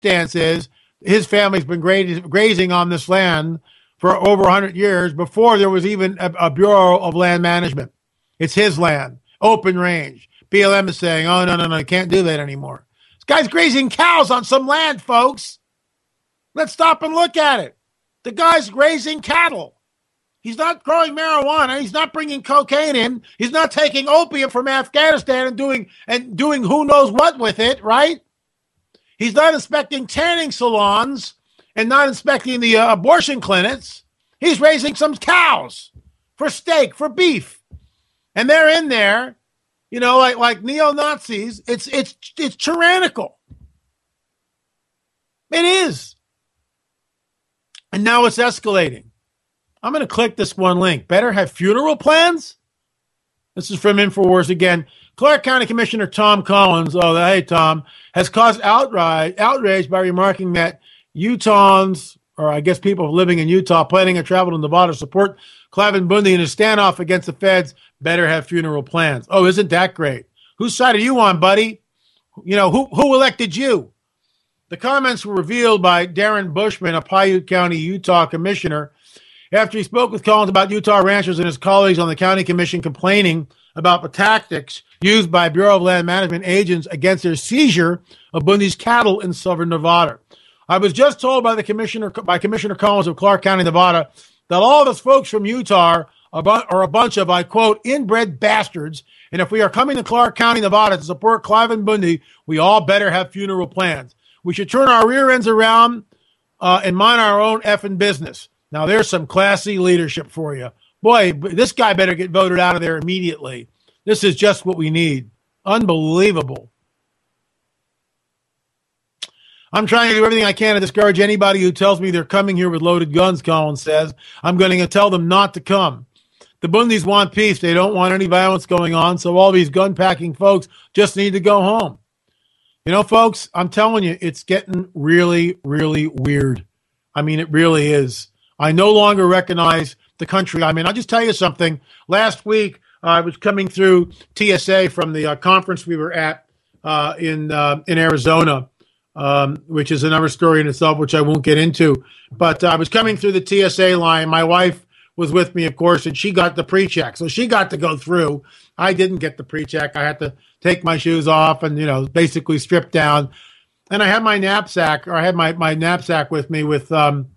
stance is his family's been grazing on this land for over 100 years before there was even a Bureau of Land Management. It's his land, open range. BLM is saying, oh, no, you can't do that anymore. This guy's grazing cows on some land, folks. Let's stop and look at it. The guy's grazing cattle. He's not growing marijuana. He's not bringing cocaine in. He's not taking opium from Afghanistan and doing who knows what with it, right? He's not inspecting tanning salons and not inspecting the abortion clinics. He's raising some cows for steak, for beef. And they're in there, like neo-Nazis. It's tyrannical. It is. And now it's escalating. I'm going to click this one link. Better have funeral plans? This is from InfoWars again. Clark County Commissioner Tom Collins, hey, Tom, has caused outrage by remarking that Utahns, or I guess people living in Utah, planning to travel to Nevada to support Cliven Bundy in his standoff against the feds, better have funeral plans. Oh, isn't that great? Whose side are you on, buddy? Who elected you? The comments were revealed by Darren Bushman, a Piute County, Utah commissioner, after he spoke with Collins about Utah ranchers and his colleagues on the county commission complaining about the tactics used by Bureau of Land Management agents against their seizure of Bundy's cattle in southern Nevada. I was just told by Commissioner Collins of Clark County, Nevada, that all of us folks from Utah are a bunch of, I quote, inbred bastards, and if we are coming to Clark County, Nevada to support Cliven Bundy, we all better have funeral plans. We should turn our rear ends around and mind our own effing business. Now, there's some classy leadership for you. Boy, this guy better get voted out of there immediately. This is just what we need. Unbelievable. I'm trying to do everything I can to discourage anybody who tells me they're coming here with loaded guns, Collins says. I'm going to tell them not to come. The Bundys want peace. They don't want any violence going on, so all these gun-packing folks just need to go home. Folks, I'm telling you, it's getting really, really weird. I mean, it really is. I no longer recognize the country I'm in. I'll just tell you something. Last week, I was coming through TSA from the conference we were at in Arizona, which is another story in itself, which I won't get into. But I was coming through the TSA line. My wife was with me, of course, and she got the pre-check. So she got to go through. I didn't get the pre-check. I had to take my shoes off and, basically strip down. And I had my knapsack, or I had my knapsack with me with,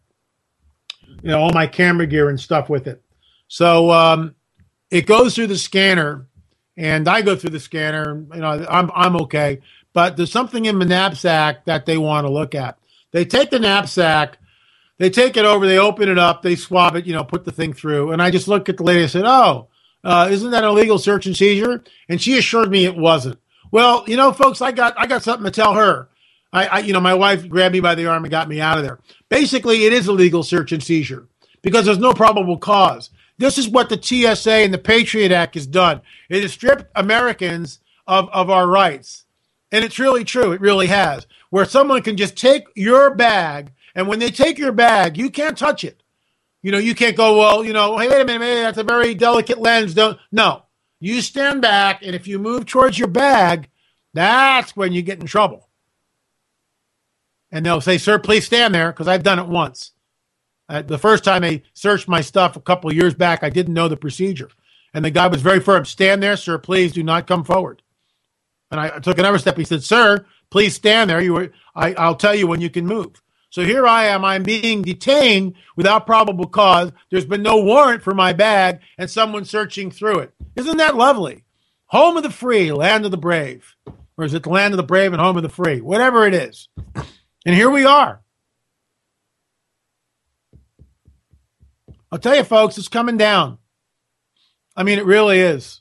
all my camera gear and stuff with it. So it goes through the scanner, and I go through the scanner. I'm okay. But there's something in the knapsack that they want to look at. They take the knapsack, they take it over, they open it up, they swab it, put the thing through. And I just looked at the lady and said, isn't that an illegal search and seizure? And she assured me it wasn't. Well, folks, I got something to tell her. My wife grabbed me by the arm and got me out of there. Basically, it is a legal search and seizure because there's no probable cause. This is what the TSA and the Patriot Act has done. It has stripped Americans of our rights. And it's really true. It really has. Where someone can just take your bag, and when they take your bag, you can't touch it. You can't go, hey, wait a minute, that's a very delicate lens. No. You stand back, and if you move towards your bag, that's when you get in trouble. And they'll say, sir, please stand there, because I've done it once. The first time they searched my stuff a couple of years back, I didn't know the procedure. And the guy was very firm. Stand there, sir, please do not come forward. And I took another step. He said, sir, please stand there. I'll tell you when you can move. So here I am. I'm being detained without probable cause. There's been no warrant for my bag, and someone's searching through it. Isn't that lovely? Home of the free, land of the brave. Or is it the land of the brave and home of the free? Whatever it is. And here we are. I'll tell you, folks, it's coming down. I mean, it really is.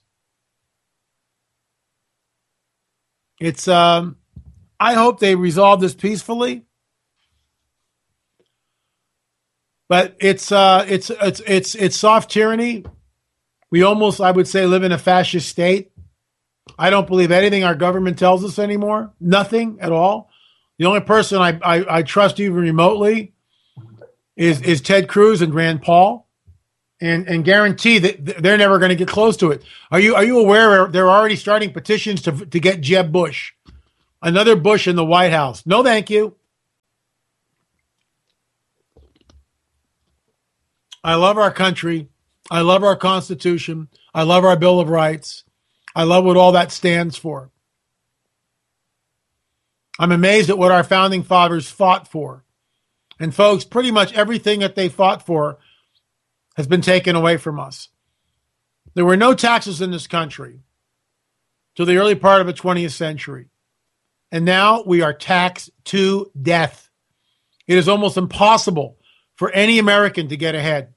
It's, I hope they resolve this peacefully. But it's soft tyranny. We almost, I would say, live in a fascist state. I don't believe anything our government tells us anymore. Nothing at all. The only person I trust even remotely is Ted Cruz and Rand Paul, and guarantee that they're never going to get close to it. Are you aware they're already starting petitions to get Jeb Bush, another Bush in the White House? No, thank you. I love our country. I love our Constitution. I love our Bill of Rights. I love what all that stands for. I'm amazed at what our founding fathers fought for. And folks, pretty much everything that they fought for has been taken away from us. There were no taxes in this country till the early part of the 20th century. And now we are taxed to death. It is almost impossible for any American to get ahead.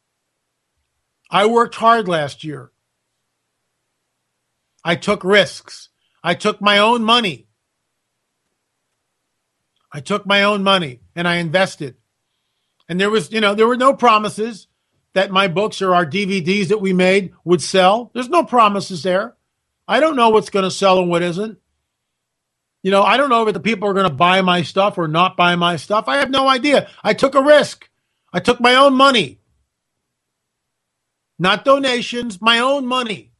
I worked hard last year. I took risks. I took my own money. And I invested. And there were no promises that my books or our DVDs that we made would sell. There's no promises there. I don't know what's going to sell and what isn't. I don't know if the people are going to buy my stuff or not buy my stuff. I have no idea. I took a risk. I took my own money. Not donations, my own money.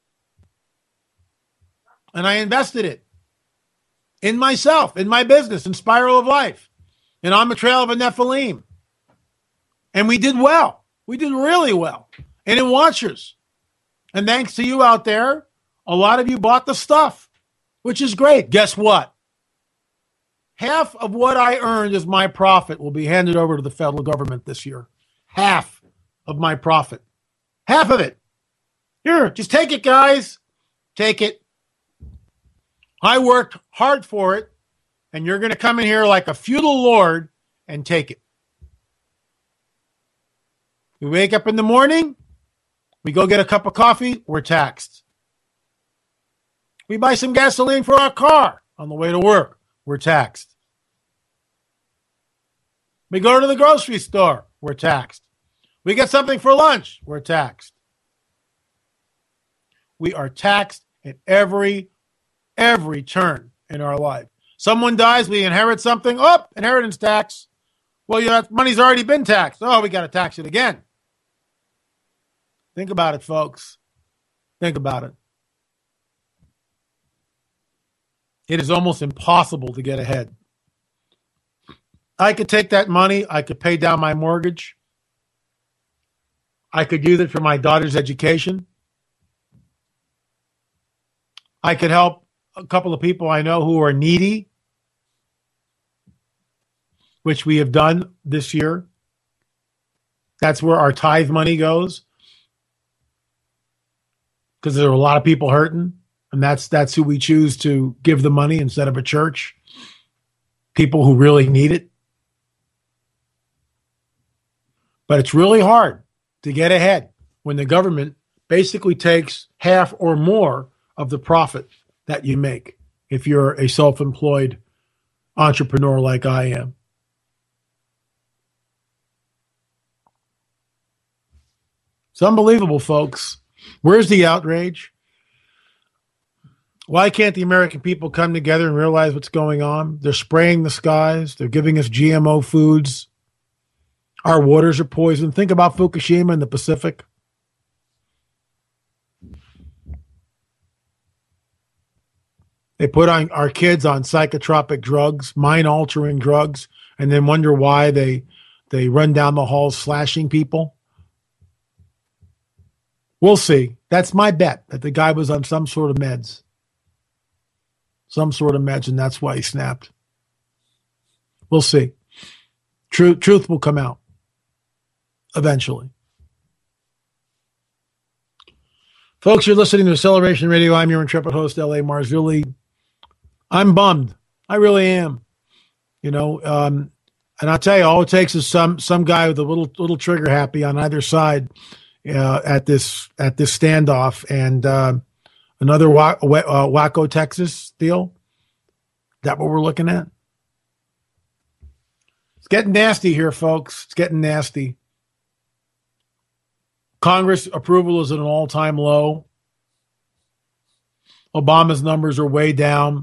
And I invested it in myself, in my business, in Spiral of Life, and on the Trail of a Nephilim. And we did well. We did really well. And in Watchers. And thanks to you out there, a lot of you bought the stuff, which is great. Guess what? Half of what I earned as my profit will be handed over to the federal government this year. Half of my profit. Half of it. Here, just take it, guys. Take it. I worked hard for it, and you're going to come in here like a feudal lord and take it. We wake up in the morning, we go get a cup of coffee, we're taxed. We buy some gasoline for our car on the way to work, we're taxed. We go to the grocery store, we're taxed. We get something for lunch, we're taxed. We are taxed at every turn in our life. Someone dies, we inherit something. Oh, inheritance tax. Well, that money's already been taxed. Oh, we got to tax it again. Think about it, folks. Think about it. It is almost impossible to get ahead. I could take that money. I could pay down my mortgage. I could use it for my daughter's education. I could help a couple of people I know who are needy, which we have done this year. That's where our tithe money goes, because there are a lot of people hurting, and that's who we choose to give the money instead of a church. People who really need it. But it's really hard to get ahead when the government basically takes half or more of the profit that you make if you're a self-employed entrepreneur like I am. It's unbelievable, folks. Where's the outrage? Why can't the American people come together and realize what's going on? They're spraying the skies. They're giving us GMO foods. Our waters are poisoned. Think about Fukushima in the Pacific. They put on our kids on psychotropic drugs, mind-altering drugs, and then wonder why they run down the halls slashing people. We'll see. That's my bet, that the guy was on some sort of meds. And that's why he snapped. We'll see. Truth will come out eventually. Folks, you're listening to Acceleration Radio. I'm your intrepid host, L.A. Marzulli. I'm bummed. I really am. And I'll tell you, all it takes is some guy with a little trigger happy on either side at this standoff, and another Waco, Texas deal. Is that what we're looking at? It's getting nasty here, folks. It's getting nasty. Congress approval is at an all-time low. Obama's numbers are way down.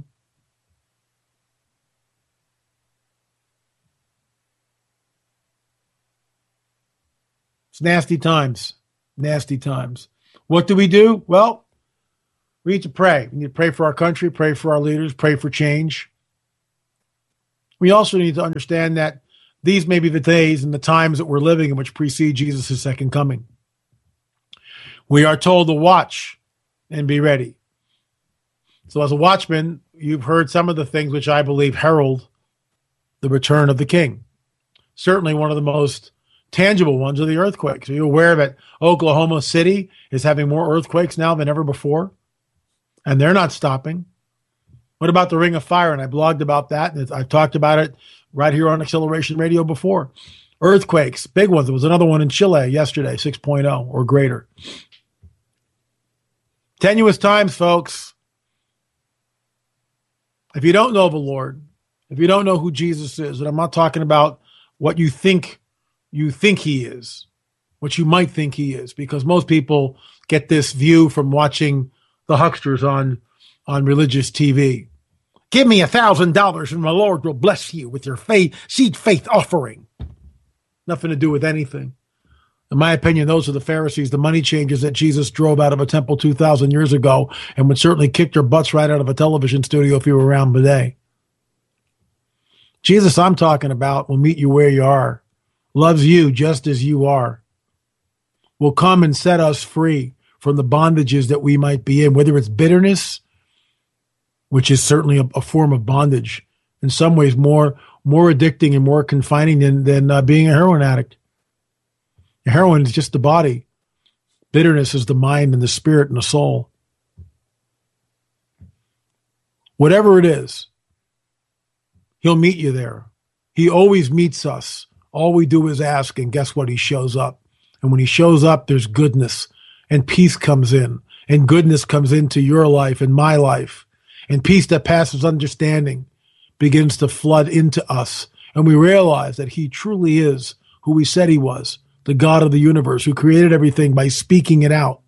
It's nasty times. Nasty times. What do? Well, we need to pray. We need to pray for our country, pray for our leaders, pray for change. We also need to understand that these may be the days and the times that we're living in which precede Jesus' second coming. We are told to watch and be ready. So as a watchman, you've heard some of the things which I believe herald the return of the King. Certainly one of the most tangible ones are the earthquakes. Are you aware that Oklahoma City is having more earthquakes now than ever before? And they're not stopping. What about the Ring of Fire? And I blogged about that, and I've talked about it right here on Acceleration Radio before. Earthquakes, big ones. There was another one in Chile yesterday, 6.0 or greater. Tenuous times, folks. If you don't know the Lord, if you don't know who Jesus is, and I'm not talking about what you think he is, what you might think he is, because most people get this view from watching the hucksters on religious TV. Give me $1,000 and my Lord will bless you with your seed faith offering. Nothing to do with anything. In my opinion, those are the Pharisees, the money changers that Jesus drove out of a temple 2,000 years ago and would certainly kick their butts right out of a television studio if you were around today. Jesus I'm talking about will meet you where you are, loves you just as you are, will come and set us free from the bondages that we might be in, whether it's bitterness, which is certainly a form of bondage, in some ways more addicting and more confining than being a heroin addict. Heroin is just the body. Bitterness is the mind and the spirit and the soul. Whatever it is, he'll meet you there. He always meets us. All we do is ask, and guess what? He shows up. And when he shows up, there's goodness, and peace comes in, and goodness comes into your life and my life, and peace that passes understanding begins to flood into us. And we realize that he truly is who he said he was, the God of the universe, who created everything by speaking it out.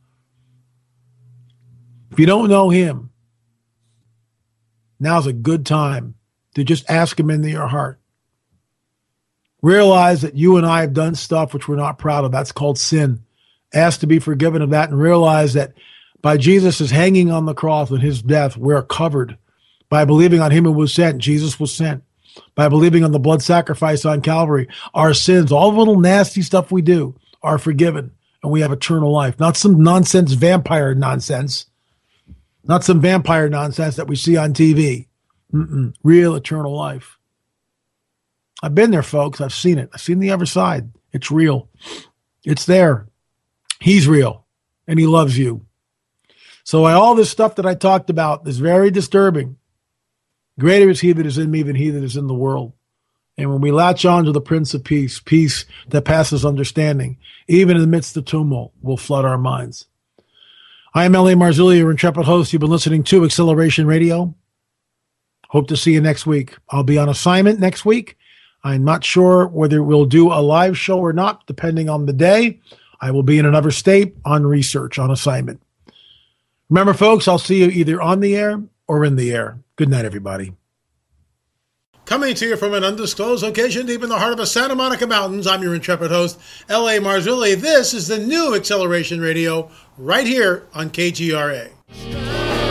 If you don't know him, now's a good time to just ask him into your heart. Realize that you and I have done stuff which we're not proud of. That's called sin. Ask to be forgiven of that, and realize that by Jesus' hanging on the cross and his death, we're covered. By believing on him who was sent, Jesus was sent. By believing on the blood sacrifice on Calvary, our sins, all the little nasty stuff we do, are forgiven, and we have eternal life. Not some nonsense vampire nonsense. Not some vampire nonsense that we see on TV. Real eternal life. I've been there, folks. I've seen it. I've seen the other side. It's real. It's there. He's real, and he loves you. So all this stuff that I talked about is very disturbing. Greater is he that is in me than he that is in the world. And when we latch on to the Prince of Peace, peace that passes understanding, even in the midst of tumult, will flood our minds. I am L.A. Marzulli, your intrepid host. You've been listening to Acceleration Radio. Hope to see you next week. I'll be on assignment next week. I'm not sure whether we'll do a live show or not, depending on the day. I will be in another state on research, on assignment. Remember, folks, I'll see you either on the air or in the air. Good night, everybody. Coming to you from an undisclosed location deep in the heart of the Santa Monica Mountains, I'm your intrepid host, L.A. Marzulli. This is the new Acceleration Radio right here on KGRA.